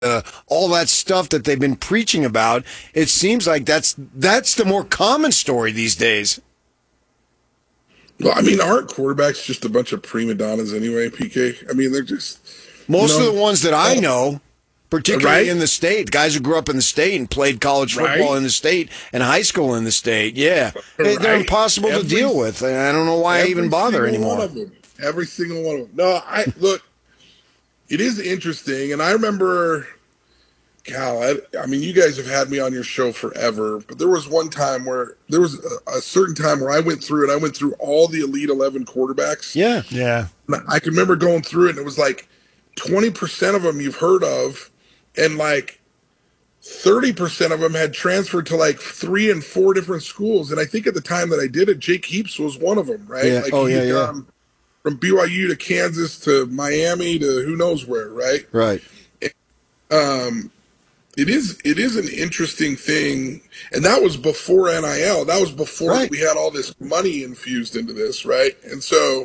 all that stuff that they've been preaching about. It seems like that's the more common story these days. Well, I mean, aren't quarterbacks just a bunch of prima donnas anyway, PK? I mean, they're just... Most of the ones that I know, particularly Right? in the state, guys who grew up in the state and played college football Right? in the state and high school in the state, yeah. They're Right? impossible to deal with. And I don't know why I even bother anymore. One of them. Every single one of them. No, look, it is interesting, and I remember... Cal, I mean, you guys have had me on your show forever, but there was one time where there was a certain time where I went through and I went through all the Elite 11 quarterbacks. Yeah. And I can remember going through it, and it was like 20% of them you've heard of, and like 30% of them had transferred to like 3 and 4 different schools. And I think at the time that I did it, Jake Heaps was one of them, right? Yeah. Like Oh, he yeah, had yeah. gone from BYU to Kansas to Miami to who knows where, right? Right. It is an interesting thing, and that was before NIL. That was before Right. we had all this money infused into this, right? And so,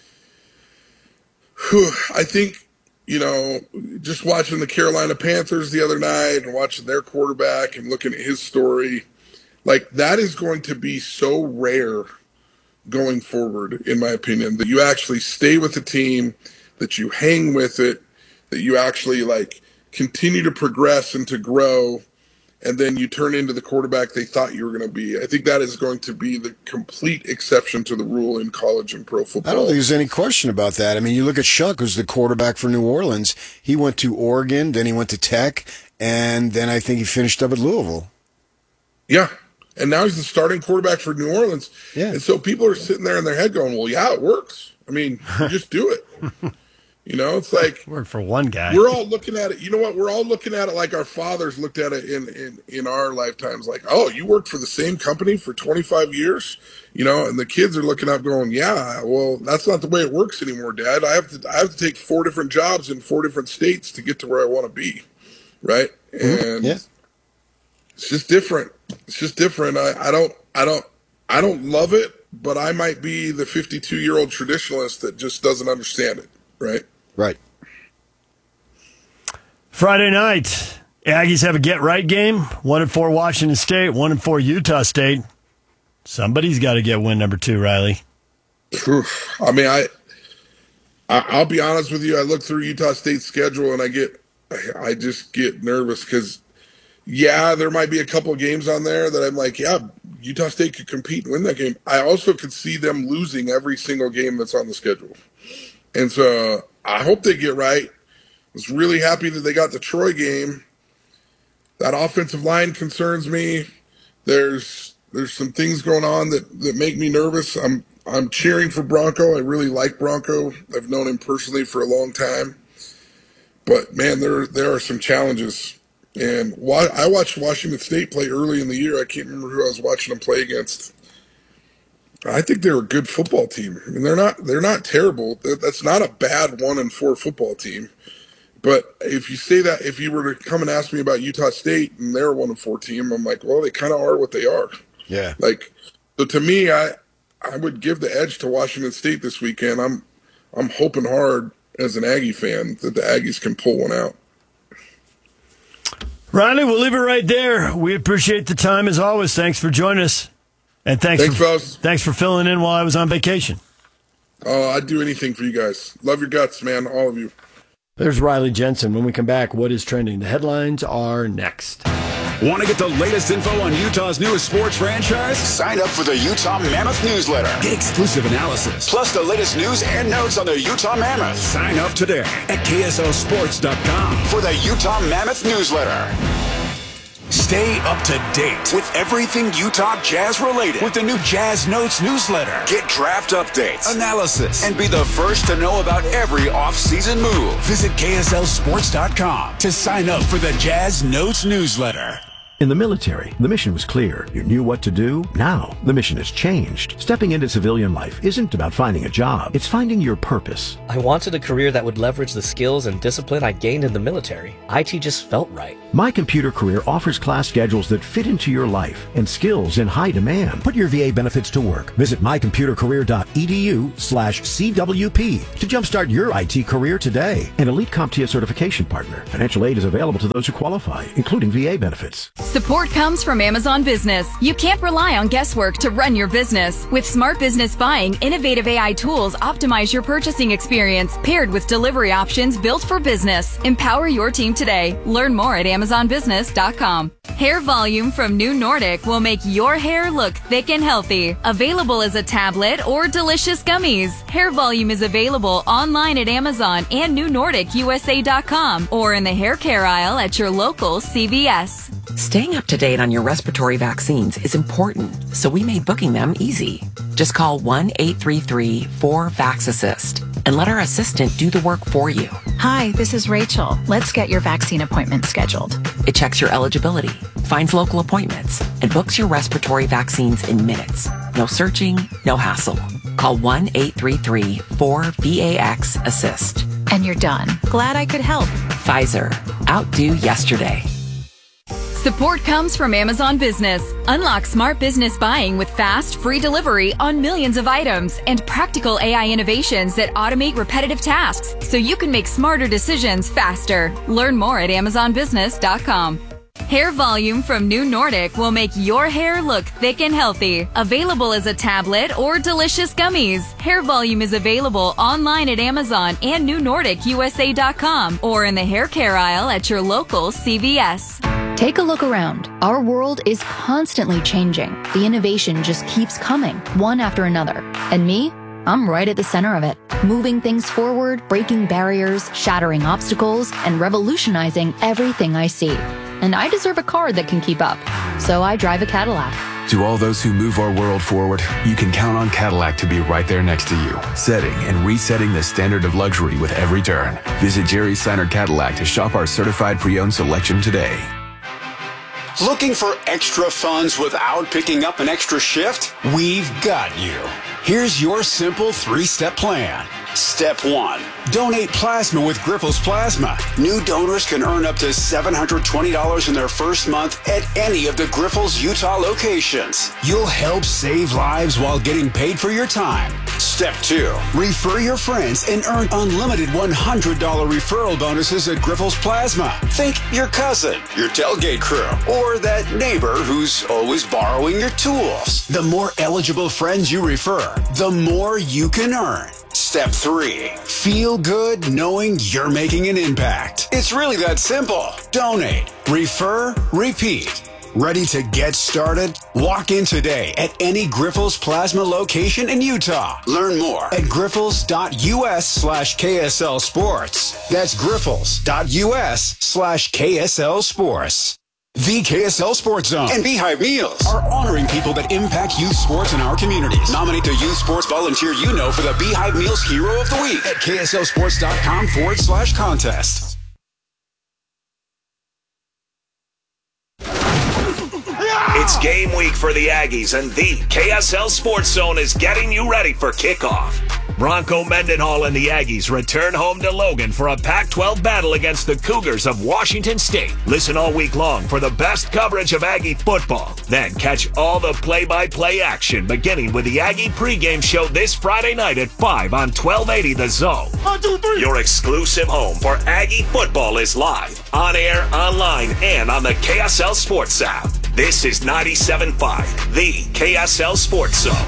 I think, just watching the Carolina Panthers the other night and watching their quarterback and looking at his story, like that is going to be so rare going forward, in my opinion, that you actually stay with the team, that you hang with it, that you actually like continue to progress and to grow, and then you turn into the quarterback they thought you were going to be. I think that is going to be the complete exception to the rule in college and pro football. I don't think there's any question about that. I mean, you look at Shuck, who's the quarterback for New Orleans. He went to Oregon, then he went to Tech, and then I think he finished up at Louisville. Yeah. And now he's the starting quarterback for New Orleans. Yeah. And so people are sitting there in their head going, well, yeah, it works. I mean, you just do it. It's like Worked for one guy. we're all looking at it. You know what? We're all looking at it like our fathers looked at it in our lifetimes. Like, oh, you worked for the same company for 25 years, and the kids are looking up going, yeah, well, that's not the way it works anymore, Dad. I have to take 4 different jobs in 4 different states to get to where I want to be. Right. And Yeah. it's just different. It's just different. I don't love it, but I might be the 52-year-old traditionalist that just doesn't understand it. Right. Right. Friday night, Aggies have a get-right game. 1-4 Washington State, 1-4 Utah State. Somebody's got to get win number 2, Riley. I mean, I'll be honest with you. I look through Utah State's schedule and I just get nervous because, yeah, there might be a couple of games on there that I'm like, yeah, Utah State could compete and win that game. I also could see them losing every single game that's on the schedule. And so I hope they get right. I was really happy that they got the Troy game. That offensive line concerns me. There's some things going on that make me nervous. I'm cheering for Bronco. I really like Bronco. I've known him personally for a long time. But, man, there are some challenges. And I watched Washington State play early in the year. I can't remember who I was watching them play against. I think they're a good football team. I mean, they're not terrible. That's not a bad 1-4 football team. But if you say that, if you were to come and ask me about Utah State and they're a 1-4 team, I'm like, well, they kind of are what they are. Yeah. Like, so to me, I would give the edge to Washington State this weekend. I'm hoping hard as an Aggie fan that the Aggies can pull one out. Riley, we'll leave it right there. We appreciate the time as always. Thanks for joining us. And thanks fellas. Thanks for filling in while I was on vacation. Oh, I'd do anything for you guys. Love your guts, man, all of you. There's Riley Jensen. When we come back, what is trending? The headlines are next. Want to get the latest info on Utah's newest sports franchise? Sign up for the Utah Mammoth newsletter. Get exclusive analysis, plus the latest news and notes on the Utah Mammoth. Sign up today at KSLSports.com for the Utah Mammoth newsletter. Stay up to date with everything Utah Jazz related with the new Jazz Notes newsletter. Get draft updates, analysis, and be the first to know about every off-season move. Visit KSLSports.com to sign up for the Jazz Notes newsletter. In the military, the mission was clear. You knew what to do. Now, the mission has changed. Stepping into civilian life isn't about finding a job. It's finding your purpose. I wanted a career that would leverage the skills and discipline I gained in the military. IT just felt right. My Computer Career offers class schedules that fit into your life and skills in high demand. Put your VA benefits to work. Visit mycomputercareer.org elite.edu/CWP to jumpstart your IT career today. An Elite CompTIA certification partner. Financial aid is available to those who qualify, including VA benefits. Support comes from Amazon Business. You can't rely on guesswork to run your business. With Smart Business Buying, innovative AI tools optimize your purchasing experience, paired with delivery options built for business. Empower your team today. Learn more at AmazonBusiness.com. Hair Volume from New Nordic will make your hair look thick and healthy. Available as a tablet or delicious gummies. Hair Volume is available online at Amazon and NewNordicUSA.com or in the hair care aisle at your local CVS. Staying up to date on your respiratory vaccines is important, so we made booking them easy. Just call 1-833-4-VAX-ASSIST and let our assistant do the work for you. Hi, this is Rachel. Let's get your vaccine appointment scheduled. It checks your eligibility, finds local appointments, and books your respiratory vaccines in minutes. No searching, no hassle. Call 1-833-4-VAX-ASSIST. And you're done. Glad I could help. Pfizer. Outdo yesterday. Support comes from Amazon Business. Unlock smart business buying with fast, free delivery on millions of items and practical AI innovations that automate repetitive tasks so you can make smarter decisions faster. Learn more at AmazonBusiness.com. Hair Volume from New Nordic will make your hair look thick and healthy. Available as a tablet or delicious gummies. Hair Volume is available online at Amazon and NewNordicUSA.com or in the hair care aisle at your local CVS. Take a look around. Our world is constantly changing. The innovation just keeps coming, one after another. And me? I'm right at the center of it. Moving things forward, breaking barriers, shattering obstacles, and revolutionizing everything I see. And I deserve a car that can keep up. So I drive a Cadillac. To all those who move our world forward, you can count on Cadillac to be right there next to you, setting and resetting the standard of luxury with every turn. Visit Jerry Seiner Cadillac to shop our certified pre-owned selection today. Looking for extra funds without picking up an extra shift? We've got you. Here's your simple 3-step plan. Step 1. Donate plasma with Grifols Plasma. New donors can earn up to $720 in their first month at any of the Grifols Utah locations. You'll help save lives while getting paid for your time. Step 2. Refer your friends and earn unlimited $100 referral bonuses at Grifols Plasma. Think your cousin, your tailgate crew, or that neighbor who's always borrowing your tools. The more eligible friends you refer, the more you can earn. Step 3. Feel good knowing you're making an impact. It's really that simple. Donate, refer, repeat. Ready to get started? Walk in today at any Grifols Plasma location in Utah. Learn more at grifols.us/KSL Sports. That's grifols.us/KSL Sports. The KSL Sports Zone and Beehive Meals are honoring people that impact youth sports in our communities. Nominate the youth sports volunteer you know for the Beehive Meals Hero of the Week at KSLSports.com/contest. It's game week for the Aggies, and the KSL Sports Zone is getting you ready for kickoff. Bronco Mendenhall and the Aggies return home to Logan for a Pac-12 battle against the Cougars of Washington State. Listen all week long for the best coverage of Aggie football. Then catch all the play-by-play action, beginning with the Aggie pregame show this Friday night at 5 on 1280 The Zone. 1, 2, 3. Your exclusive home for Aggie football is live, on air, online, and on the KSL Sports app. This is 97.5, the KSL Sports Zone.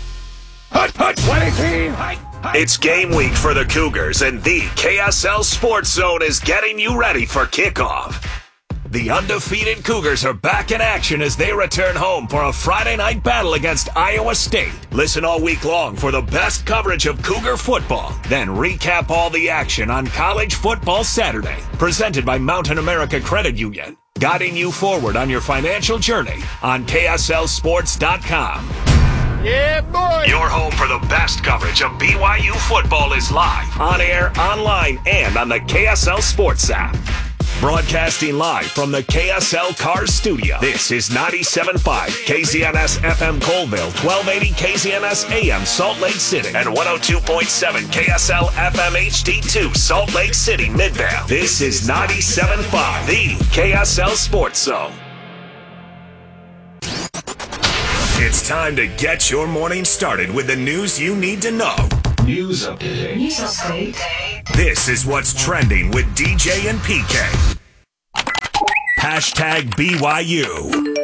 It's game week for the Cougars, and the KSL Sports Zone is getting you ready for kickoff. The undefeated Cougars are back in action as they return home for a Friday night battle against Iowa State. Listen all week long for the best coverage of Cougar football. Then recap all the action on College Football Saturday, presented by Mountain America Credit Union. Guiding you forward on your financial journey on KSLSports.com. Yeah, boy! Your home for the best coverage of BYU football is live, on air, online, and on the KSL Sports app. Broadcasting live from the KSL Cars Studio. This is 97.5 KZNS FM Colville, 1280 KZNS AM Salt Lake City, and 102.7 KSL FM HD2 Salt Lake City Midvale. This is 97.5, the KSL Sports Zone. It's time to get your morning started with the news you need to know. News update. This is what's trending with DJ and PK. Hashtag BYU.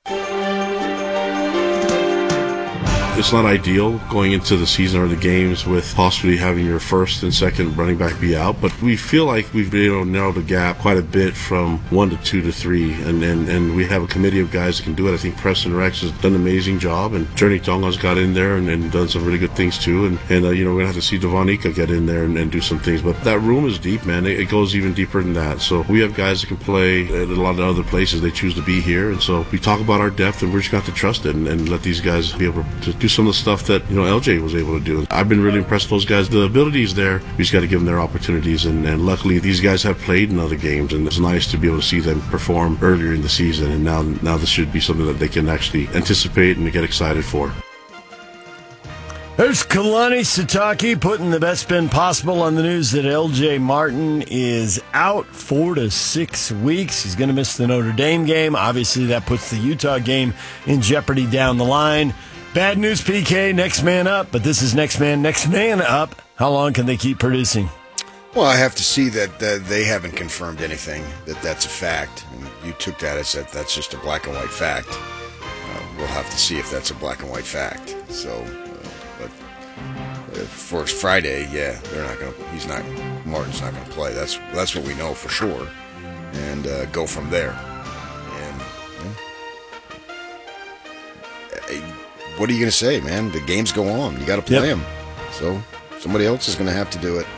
It's not ideal going into the season or the games with possibly having your first and second running back be out, but we feel like we've been able to narrow the gap quite a bit from 1 to 2 to 3, and we have a committee of guys that can do it. I think Preston Rex has done an amazing job, and Journey Tonga's got in there and done some really good things too, and we're going to have to see Devon Ika get in there and do some things, but that room is deep, man. It goes even deeper than that, so we have guys that can play at a lot of other places. They choose to be here, and so we talk about our depth, and we're just got to trust it and let these guys be able to do some of the stuff that LJ was able to do. I've been really impressed with those guys. The ability is there. We just got to give them their opportunities, and luckily these guys have played in other games, and it's nice to be able to see them perform earlier in the season, and now this should be something that they can actually anticipate and get excited for. There's Kalani Sitake putting the best spin possible on the news that LJ Martin is out 4 to 6 weeks. He's going to miss the Notre Dame game. Obviously, that puts the Utah game in jeopardy down the line. Bad news, PK, next man up, but this is next man up. How long can they keep producing? Well, I have to see that they haven't confirmed anything, that's a fact. And you took that as that's just a black and white fact. We'll have to see if that's a black and white fact. So, but for Friday, yeah, Martin's not going to play. That's what we know for sure, and go from there. And what are you going to say, man? The games go on. You got to play them. So somebody else is going to have to do it.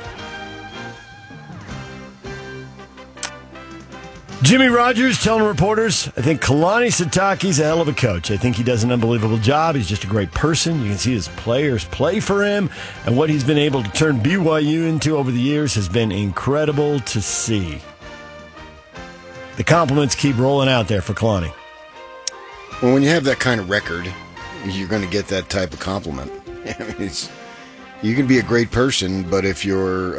Jimmy Rogers telling reporters, I think Kalani Sitake's a hell of a coach. I think he does an unbelievable job. He's just a great person. You can see his players play for him, and what he's been able to turn BYU into over the years has been incredible to see. The compliments keep rolling out there for Kalani. Well, when you have that kind of record, you're going to get that type of compliment. I mean, you can be a great person, but if you're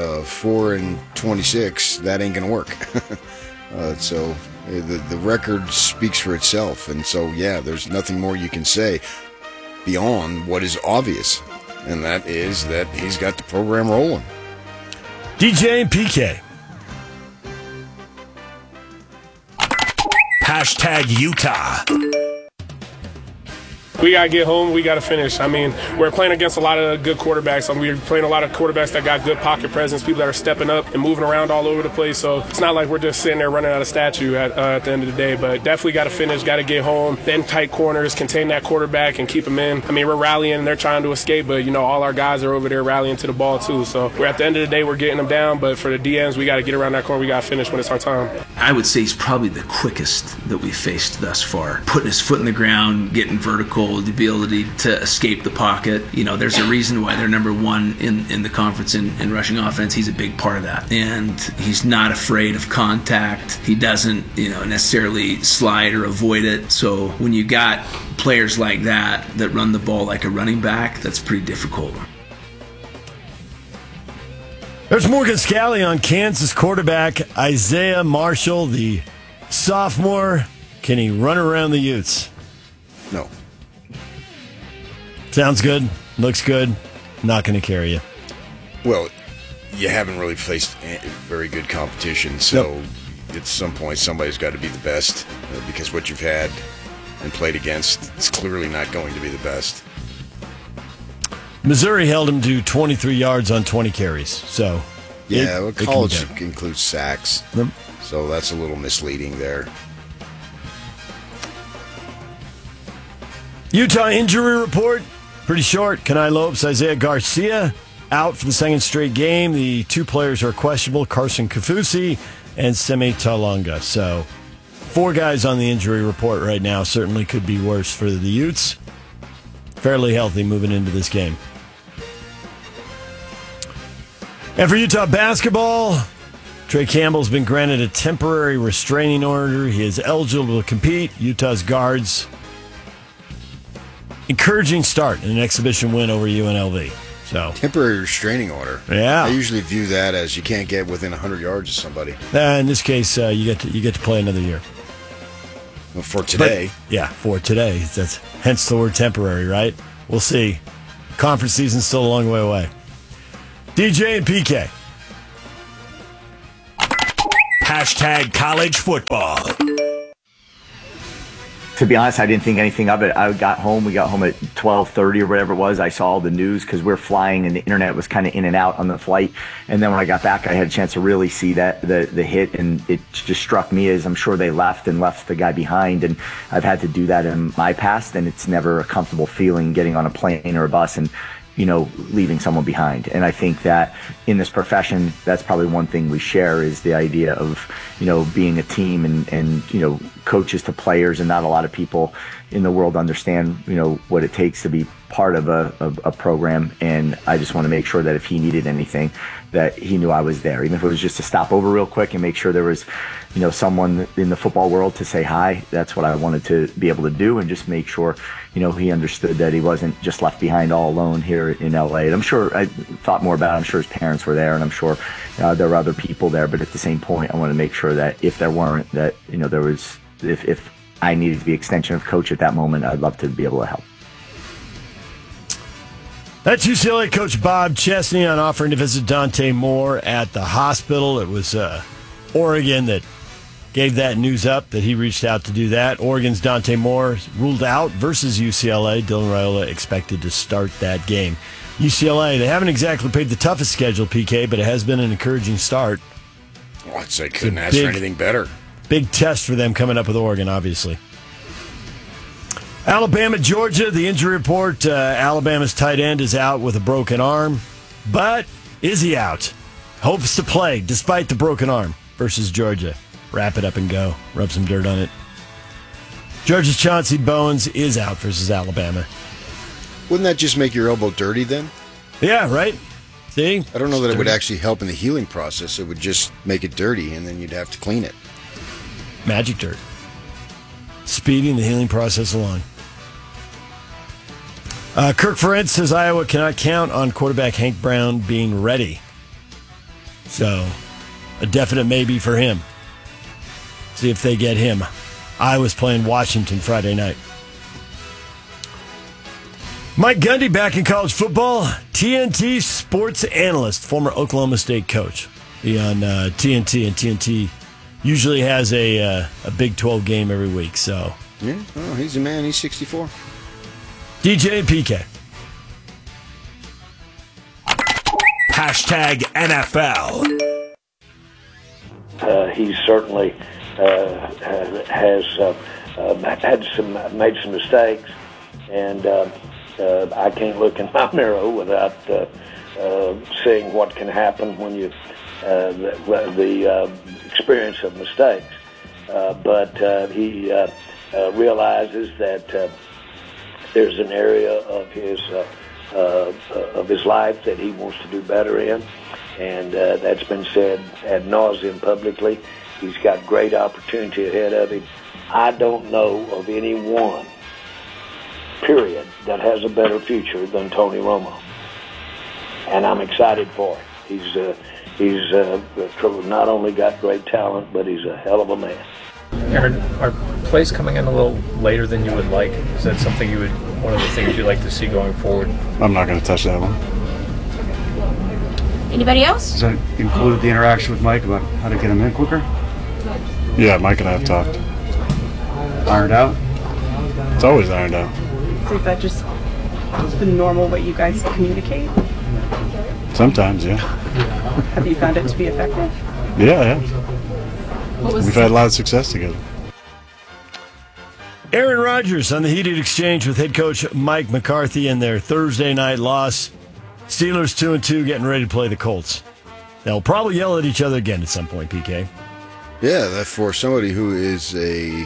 4-26, that ain't going to work. So the record speaks for itself, and so there's nothing more you can say beyond what is obvious, and that is that he's got the program rolling. DJ and PK. Hashtag Utah. We got to get home. We got to finish. I mean, we're playing against a lot of good quarterbacks. We're playing a lot of quarterbacks that got good pocket presence, people that are stepping up and moving around all over the place. So it's not like we're just sitting there running out of statue at the end of the day. But definitely got to finish, got to get home, bend tight corners, contain that quarterback, and keep him in. I mean, we're rallying and they're trying to escape, but, all our guys are over there rallying to the ball too. So we're at the end of the day, we're getting them down. But for the DMs, we got to get around that corner. We got to finish when it's our time. I would say he's probably the quickest that we've faced thus far. Putting his foot in the ground, getting vertical, the ability to escape the pocket. There's a reason why they're number one in the conference in rushing offense. He's a big part of that. And he's not afraid of contact. He doesn't, necessarily slide or avoid it. So when you got players like that run the ball like a running back, that's pretty difficult. There's Morgan Scalley on Kansas quarterback Isaiah Marshall, the sophomore. Can he run around the Utes? No. Sounds good. Looks good. Not going to carry you. Well, you haven't really faced very good competition, so at some point somebody's got to be the best because what you've had and played against is clearly not going to be the best. Missouri held him to 23 yards on 20 carries. So college includes sacks, so that's a little misleading there. Utah injury report, pretty short. Kenai Lopes, Isaiah Garcia out for the second straight game. The two players are questionable, Carson Kafusi and Semi Talonga. So 4 guys on the injury report right now. Certainly could be worse for the Utes. Fairly healthy moving into this game. And for Utah basketball, Trey Campbell's been granted a temporary restraining order. He is eligible to compete. Utah's guards. Encouraging start in an exhibition win over UNLV. So temporary restraining order. Yeah, I usually view that as you can't get within 100 yards of somebody. In this case, you get to play another year. Well, for today. For today. That's hence the word temporary, right? We'll see. Conference season's still a long way away. DJ and PK. Hashtag college football. To be honest, I didn't think anything of it. We got home at 12:30 or whatever it was. I saw all the news because we're flying and the internet was kind of in and out on the flight. And then when I got back, I had a chance to really see that the hit, and it just struck me as I'm sure they left the guy behind. And I've had to do that in my past, and it's never a comfortable feeling getting on a plane or a bus and leaving someone behind. And I think that in this profession, that's probably one thing we share is the idea of, being a team and coaches to players, and not a lot of people in the world understand, what it takes to be part of a program. And I just want to make sure that if he needed anything, that he knew I was there, even if it was just to stop over real quick and make sure there was, someone in the football world to say hi. That's what I wanted to be able to do, and just make sure, he understood that he wasn't just left behind all alone here in LA. And I'm sure I thought more about it. I'm sure his parents were there, and I'm sure there were other people there. But at the same point, I want to make sure that if there weren't, that, there was, if I needed to be extension of coach at that moment, I'd love to be able to help. That's UCLA coach Bob Chesney on offering to visit Dante Moore at the hospital. It was Oregon that gave that news up, that he reached out to do that. Oregon's Dante Moore ruled out versus UCLA. Dylan Raiola expected to start that game. UCLA, they haven't exactly played the toughest schedule, PK, but it has been an encouraging start. Well, I'd say couldn't ask for anything better. Big test for them coming up with Oregon, obviously. Alabama, Georgia, the injury report, Alabama's tight end is out with a broken arm. But is he out? Hopes to play despite the broken arm versus Georgia. Wrap it up and go. Rub some dirt on it. Georgia's Chauncey Bowens is out versus Alabama. Wouldn't that just make your elbow dirty then? Yeah, right? See? I don't know that it would actually help in the healing process. It would just make it dirty, and then you'd have to clean it. Magic dirt. Speeding the healing process along. Kirk Ferentz says Iowa cannot count on quarterback Hank Brown being ready. So, a definite maybe for him. See if they get him. Iowa's playing Washington Friday night. Mike Gundy back in college football. TNT sports analyst, former Oklahoma State coach. Be on TNT, and TNT usually has a Big 12 game every week. So yeah, he's a man. He's 64. DJ and PK. Hashtag NFL. He certainly has made some mistakes, and I can't look in my mirror without seeing what can happen when you the experience of mistakes. But he realizes that there's an area of his life that he wants to do better in, and that's been said ad nauseum publicly. He's got great opportunity ahead of him. I don't know of anyone, period, that has a better future than Tony Romo, and I'm excited for him. He's not only got great talent, but he's a hell of a man. Aaron, are plays coming in a little later than you would like? Is that something one of the things you'd like to see going forward? I'm not going to touch that one. Anybody else? Does that include the interaction with Mike about how to get him in quicker? Yeah, Mike and I have talked. Ironed out? It's always ironed out. So is that just the normal way you guys communicate? Sometimes, yeah. Have you found it to be effective? Yeah. We've had a lot of success together. Aaron Rodgers on the heated exchange with head coach Mike McCarthy in their Thursday night loss. Steelers 2-2 getting ready to play the Colts. They'll probably yell at each other again at some point, PK. Yeah, that for somebody who is a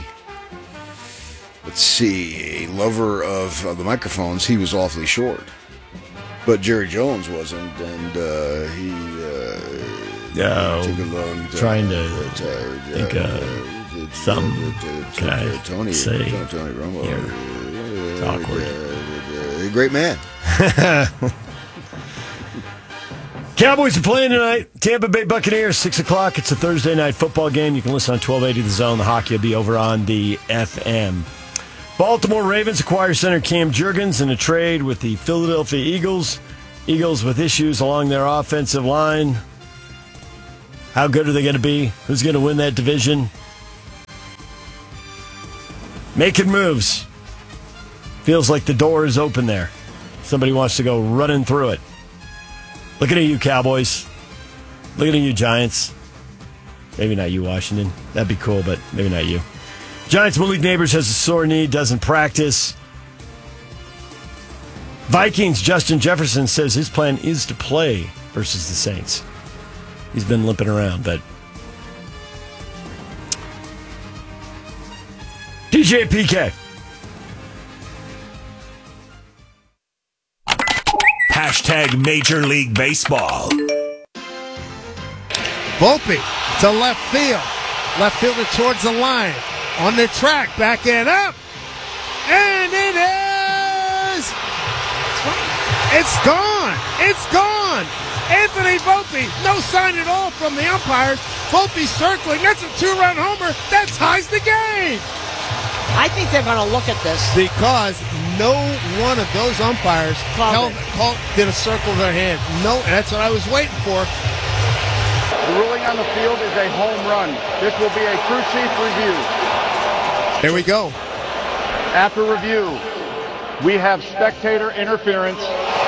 lover of the microphones, he was awfully short. But Jerry Jones wasn't, and he took a long time. Trying to think something. Can I say? Tony Romo. It's awkward. A great man. Cowboys are playing tonight. Tampa Bay Buccaneers, 6 o'clock. It's a Thursday night football game. You can listen on 1280 The Zone. The hockey will be over on the FM. Baltimore Ravens acquire center Cam Jurgens in a trade with the Philadelphia Eagles. Eagles with issues along their offensive line. How good are they going to be? Who's going to win that division? Making moves. Feels like the door is open there. Somebody wants to go running through it. Looking at you, Cowboys. Looking at you, Giants. Maybe not you, Washington. That'd be cool, but maybe not you. Giants, Malik Neighbors has a sore knee, doesn't practice. Vikings, Justin Jefferson says his plan is to play versus the Saints. He's been limping around, but... DJ PK. Hashtag Major League Baseball. Volpe to left field. Left fielder towards the line. On the track, back and up. And it is. It's gone. It's gone. Anthony Volpe, no sign at all from the umpires. Volpe circling. That's a 2-run homer. That ties the game. I think they're going to look at this. Because no one of those umpires did a circle of their hand. No, that's what I was waiting for. The ruling on the field is a home run. This will be a crew chief review. Here we go. After review, we have spectator interference.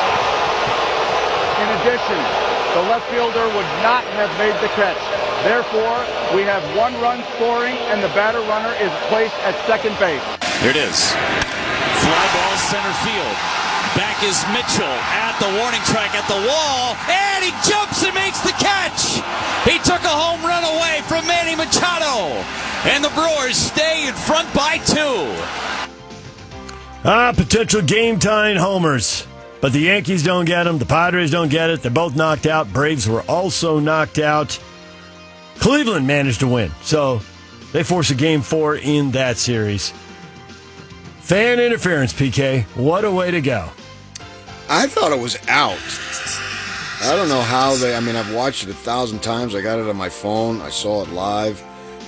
In addition, the left fielder would not have made the catch. Therefore, we have 1 run scoring, and the batter runner is placed at second base. Here it is. Fly ball center field. Back is Mitchell at the warning track at the wall, and he jumps and makes the catch. He took a home run away from Manny Machado, and the Brewers stay in front by 2. Potential game-tying homers. But the Yankees don't get them. The Padres don't get it. They're both knocked out. Braves were also knocked out. Cleveland managed to win, so they force a Game 4 in that series. Fan interference, PK. What a way to go. I thought it was out. I don't know how I've watched it 1,000 times. I got it on my phone. I saw it live.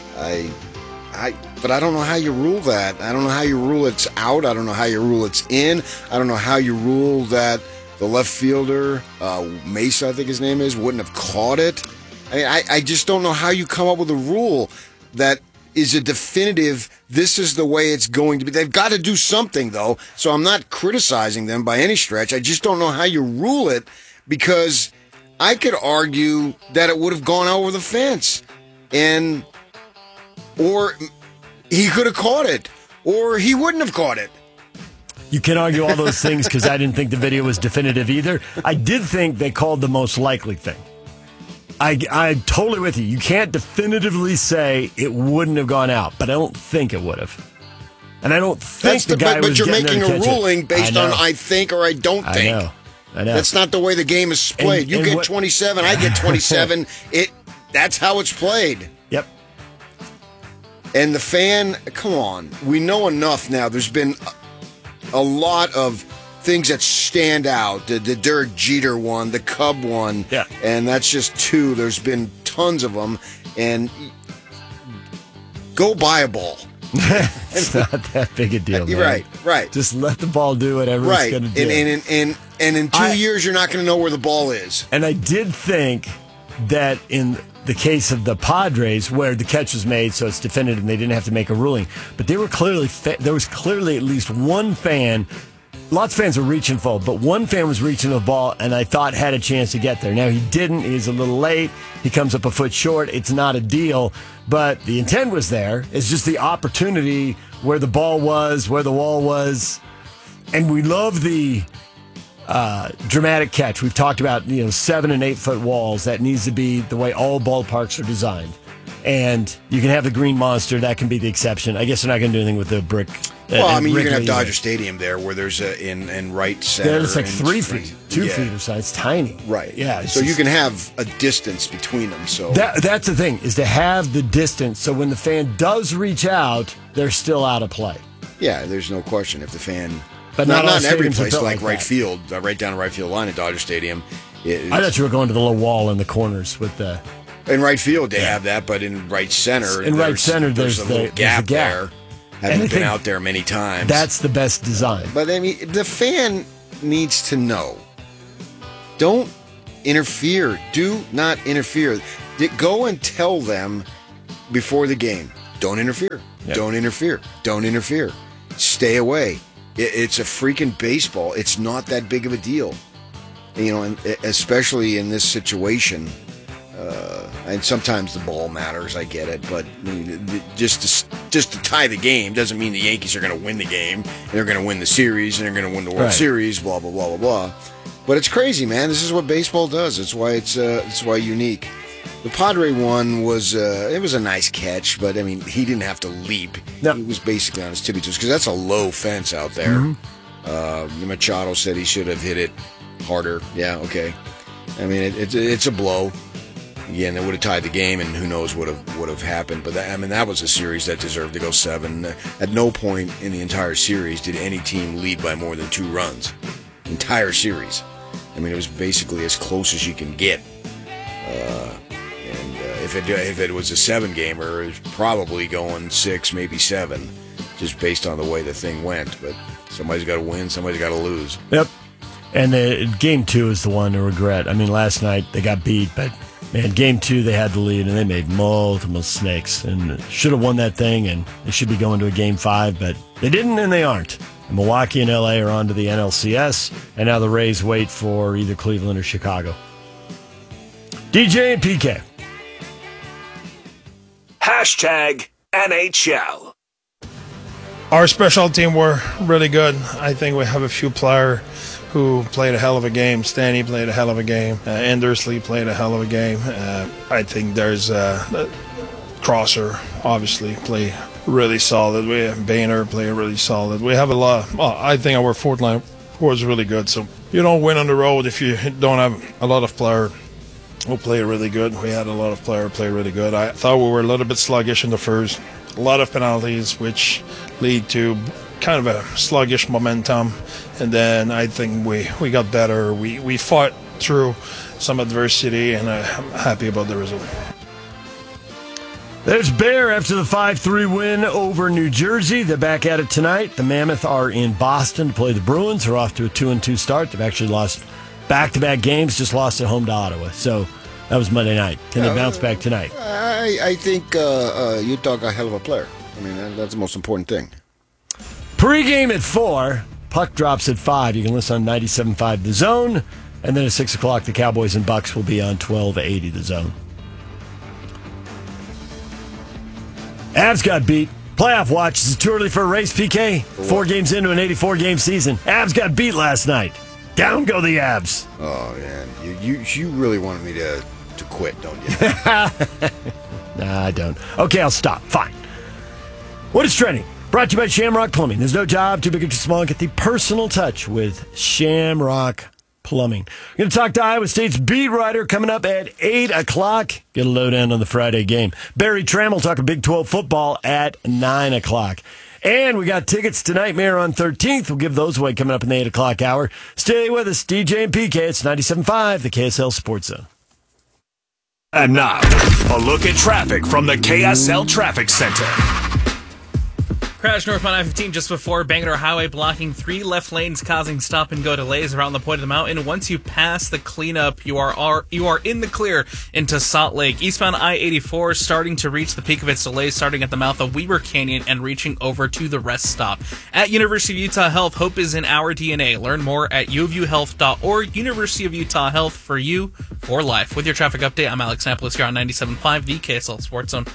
But I don't know how you rule that. I don't know how you rule it's out. I don't know how you rule it's in. I don't know how you rule that the left fielder, Mesa, I think his name is, wouldn't have caught it. I just don't know how you come up with a rule that is a definitive, this is the way it's going to be. They've got to do something, though, so I'm not criticizing them by any stretch. I just don't know how you rule it, because I could argue that it would have gone over the fence, or he could have caught it, or he wouldn't have caught it. You can argue all those things because I didn't think the video was definitive either. I did think they called the most likely thing. I'm totally with you. You can't definitively say it wouldn't have gone out, but I don't think it would have. And I don't think the guy was getting there to catch it. But you're making a ruling based on I think or I don't think. I know. That's not the way the game is played. You get 27, I get 27. That's how it's played. Yep. And the fan, come on. We know enough now. There's been a lot of things that stand out. The Derek Jeter one, the Cub one, and that's just 2. There's been tons of them. And go buy a ball. It's not that big a deal, man. Right. Just let the ball do whatever it's going to do. And in 2 years, you're not going to know where the ball is. And I did think that in the case of the Padres, where the catch was made, so it's definitive and they didn't have to make a ruling, but they were there was clearly at least one fan. Lots of fans were reaching for it, but one fan was reaching the ball and I thought had a chance to get there. Now, he didn't. He's a little late. He comes up a foot short. It's not a deal, but the intent was there. It's just the opportunity where the ball was, where the wall was. And we love the dramatic catch. We've talked about 7 and 8 foot walls. That needs to be the way all ballparks are designed. And you can have the green monster. That can be the exception. I guess they're not going to do anything with the brick. Well, you can have Dodger Stadium there where there's in right center. Yeah, it's like 3 feet, 2 feet or so. It's tiny. Right. Yeah. So you can have a distance between them. So that's the thing, is to have the distance. So when the fan does reach out, they're still out of play. Yeah, there's no question. If the fan, but not in every place, like right field, right down the right field line at Dodger Stadium. I thought you were going to the little wall in the corners with the. In right field, they have that, but in right center, there's a little gap there. Haven't been out there many times. That's the best design. But I mean, the fan needs to know. Don't interfere. Do not interfere. Go and tell them before the game. Don't interfere. Yep. Don't interfere. Don't interfere. Stay away. It's a freaking baseball. It's not that big of a deal. You know, and especially in this situation. And sometimes the ball matters. I get it, but just to tie the game doesn't mean the Yankees are going to win the game. They're going to win the series, and they're going to win the World Series. Blah blah blah blah blah. But it's crazy, man. This is what baseball does. It's why it's why unique. The Padre one was it was a nice catch, but I mean he didn't have to leap. Nope. He was basically on his tippy toes because that's a low fence out there. Mm-hmm. Machado said he should have hit it harder. Yeah, okay. I mean it's a blow. Again, they would have tied the game, and who knows what would have happened. But that was a series that deserved to go 7. At no point in the entire series did any team lead by more than 2 runs. Entire series. I mean, it was basically as close as you can get. If it was a 7-gamer, it was probably going 6, maybe 7, just based on the way the thing went. But somebody's got to win, somebody's got to lose. Yep. And game 2 is the one to regret. I mean, last night they got beat, but. Man, game 2, they had the lead, and they made multiple snakes, and should have won that thing, and they should be going to a game 5, but they didn't, and they aren't. And Milwaukee and L.A. are on to the NLCS, and now the Rays wait for either Cleveland or Chicago. DJ and PK. #NHL. Our special team were really good. I think we have a few players who played a hell of a game. Stanley played a hell of a game. Andersley played a hell of a game. I think there's Crosser, obviously, play really solid. We have Boehner play really solid. We have a lot. Well, I think our fourth line was really good. So you don't win on the road if you don't have a lot of players who play really good. We had a lot of players play really good. I thought we were a little bit sluggish in the first. A lot of penalties, which lead to kind of a sluggish momentum, and then I think we got better. We fought through some adversity, and I'm happy about the result. There's Bear after the 5-3 win over New Jersey. They're back at it tonight. The Mammoth are in Boston to play the Bruins. They're off to a 2-2 start. They've actually lost back-to-back games, just lost at home to Ottawa. So that was Monday night. Can they bounce back tonight? I think Utah got a hell of a player. I mean, that's the most important thing. Pre-game at 4, puck drops at 5. You can listen on 97.5 The Zone, and then at 6 o'clock, the Cowboys and Bucks will be on 1280 The Zone. Avs got beat. Playoff watch. Is it too early for a race, PK? 4 games into an 84-game season. Avs got beat last night. Down go the Avs. Oh, man. You really wanted me to quit, don't you? Nah, I don't. Okay, I'll stop. Fine. What is trending? Brought to you by Shamrock Plumbing. There's no job too big or too small. Get the personal touch with Shamrock Plumbing. We're going to talk to Iowa State's beat writer coming up at 8 o'clock. Get a lowdown on the Friday game. Barry Trammell talking Big 12 football at 9 o'clock. And we got tickets to Nightmare on 13th. We'll give those away coming up in the 8 o'clock hour. Stay with us, DJ and PK. It's 97.5, the KSL Sports Zone. And now, a look at traffic from the KSL Traffic Center. Crash northbound I-15 just before Bangalore Highway, blocking 3 left lanes, causing stop-and-go delays around the point of the mountain. Once you pass the cleanup, you are in the clear into Salt Lake. Eastbound I-84 starting to reach the peak of its delays, starting at the mouth of Weber Canyon and reaching over to the rest stop. At University of Utah Health, hope is in our DNA. Learn more at uofuhealth.org. University of Utah Health, for you, for life. With your traffic update, I'm Alex Napolis here on 97.5, the KSL Sports Zone.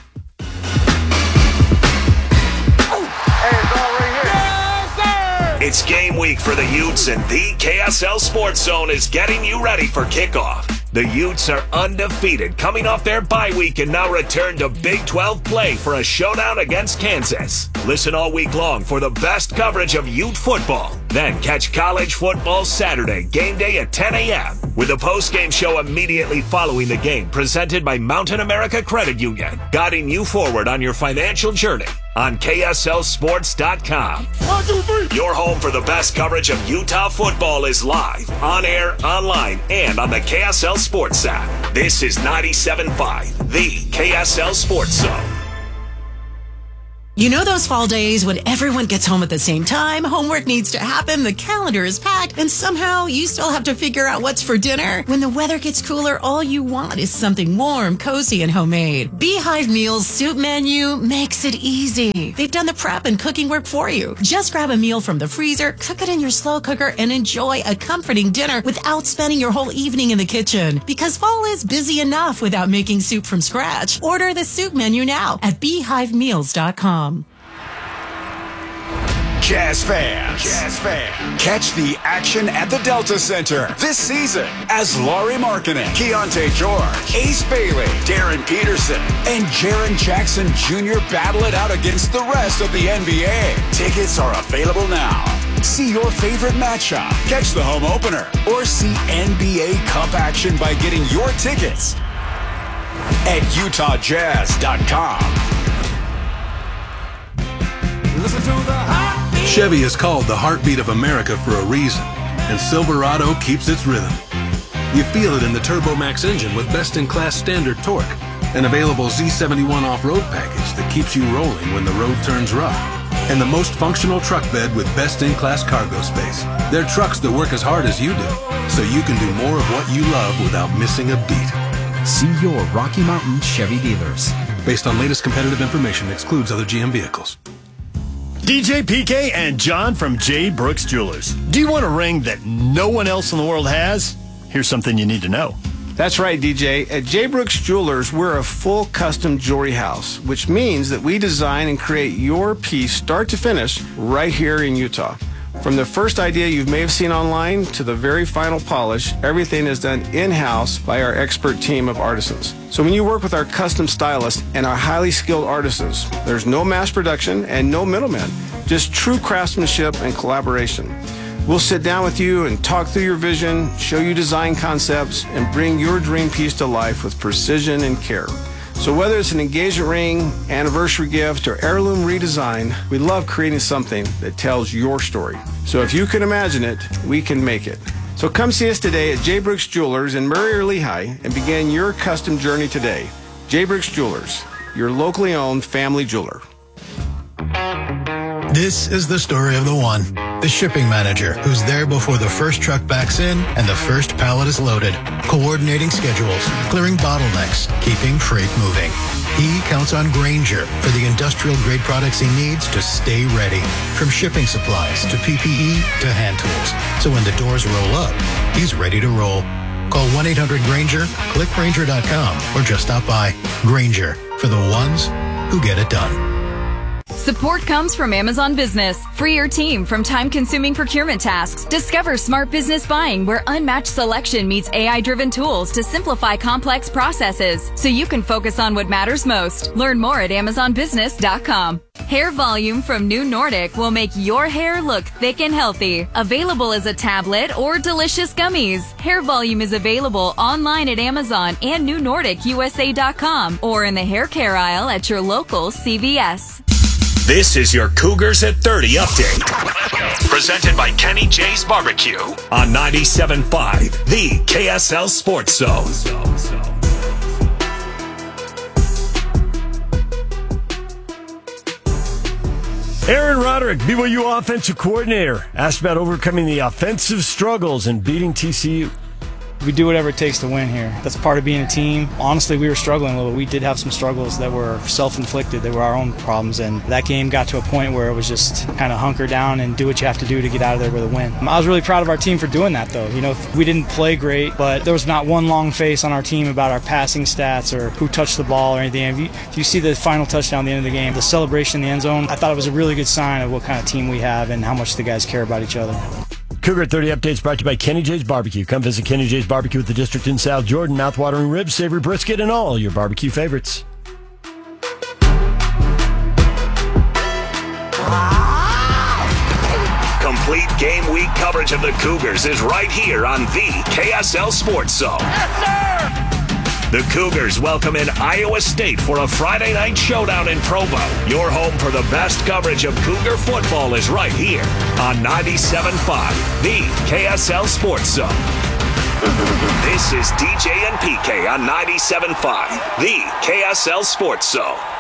It's game week for the Utes, and the KSL Sports Zone is getting you ready for kickoff. The Utes are undefeated, coming off their bye week and now return to Big 12 play for a showdown against Kansas. Listen all week long for the best coverage of Ute football. Then catch college football Saturday, game day at 10 a.m. with a post-game show immediately following the game, presented by Mountain America Credit Union, guiding you forward on your financial journey. on KSLSports.com. 1, 2, 3. Your home for the best coverage of Utah football is live, on air, online, and on the KSL Sports app. This is 97.5, the KSL Sports Zone. You know those fall days when everyone gets home at the same time, homework needs to happen, the calendar is packed, and somehow you still have to figure out what's for dinner? When the weather gets cooler, all you want is something warm, cozy, and homemade. Beehive Meals Soup Menu makes it easy. They've done the prep and cooking work for you. Just grab a meal from the freezer, cook it in your slow cooker, and enjoy a comforting dinner without spending your whole evening in the kitchen. Because fall is busy enough without making soup from scratch. Order the soup menu now at beehivemeals.com. Jazz fans, catch the action at the Delta Center this season as Lauri Markkanen, Keontae George, Ace Bailey, Darren Peterson, and Jaren Jackson Jr. battle it out against the rest of the NBA. Tickets are available now. See your favorite matchup, catch the home opener, or see NBA Cup action by getting your tickets at UtahJazz.com. Listen to the heartbeat. Chevy is called the heartbeat of America for a reason, and Silverado keeps its rhythm. You feel it in the TurboMax engine with best-in-class standard torque, an available Z71 off-road package that keeps you rolling when the road turns rough, and the most functional truck bed with best-in-class cargo space. They're trucks that work as hard as you do, so you can do more of what you love without missing a beat. See your Rocky Mountain Chevy dealers. Based on latest competitive information, excludes other GM vehicles. DJ PK and John from J. Brooks Jewelers. Do you want a ring that no one else in the world has? Here's something you need to know. That's right, DJ. At J. Brooks Jewelers, we're a full custom jewelry house, which means that we design and create your piece start to finish right here in Utah. From the first idea you may have seen online to the very final polish, everything is done in-house by our expert team of artisans. So when you work with our custom stylists and our highly skilled artisans, there's no mass production and no middlemen, just true craftsmanship and collaboration. We'll sit down with you and talk through your vision, show you design concepts, and bring your dream piece to life with precision and care. So whether it's an engagement ring, anniversary gift, or heirloom redesign, we love creating something that tells your story. So if you can imagine it, we can make it. So come see us today at J. Brooks Jewelers in Murray or Lehigh and begin your custom journey today. J. Brooks Jewelers, your locally owned family jeweler. This is the story of the one, the shipping manager, who's there before the first truck backs in and the first pallet is loaded, coordinating schedules, clearing bottlenecks, keeping freight moving. He counts on Grainger for the industrial-grade products he needs to stay ready, from shipping supplies to PPE to hand tools. So when the doors roll up, he's ready to roll. Call 1-800-GRAINGER, click Grainger.com, or just stop by. Grainger, for the ones who get it done. Support comes from Amazon Business. Free your team from time-consuming procurement tasks. Discover smart business buying where unmatched selection meets AI-driven tools to simplify complex processes so you can focus on what matters most. Learn more at AmazonBusiness.com. Hair Volume from New Nordic will make your hair look thick and healthy. Available as a tablet or delicious gummies. Hair Volume is available online at Amazon and NewNordicUSA.com or in the hair care aisle at your local CVS. This is your Cougars at 30 update. Presented by Kenny J's Barbecue on 97.5, the KSL Sports Zone. Aaron Roderick, BYU offensive coordinator, asked about overcoming the offensive struggles and beating TCU. We do whatever it takes to win here. That's part of being a team. Honestly, we were struggling a little. We did have some struggles that were self-inflicted. They were our own problems, and that game got to a point where it was just kind of hunker down and do what you have to do to get out of there with a win. I was really proud of our team for doing that, though. You know, we didn't play great, but there was not one long face on our team about our passing stats or who touched the ball or anything. If you see the final touchdown at the end of the game, the celebration in the end zone, I thought it was a really good sign of what kind of team we have and how much the guys care about each other. Cougar at 30 updates brought to you by Kenny J's Barbecue. Come visit Kenny J's Barbecue at the District in South Jordan. Mouth-watering ribs, savory brisket, and all your barbecue favorites. Complete game week coverage of the Cougars is right here on the KSL Sports Zone. Yes, sir! The Cougars welcome in Iowa State for a Friday night showdown in Provo. Your home for the best coverage of Cougar football is right here on 97.5, the KSL Sports Zone. This is DJ and PK on 97.5, the KSL Sports Zone.